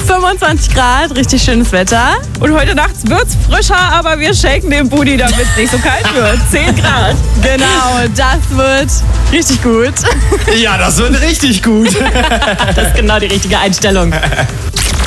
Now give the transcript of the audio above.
25 Grad, richtig schönes Wetter. Und heute nachts wird's frischer, aber wir shaken den Booty, damit es nicht so kalt wird. 10 Grad. Genau, das wird richtig gut. Ja, das wird richtig gut. Das ist genau die richtige Einstellung.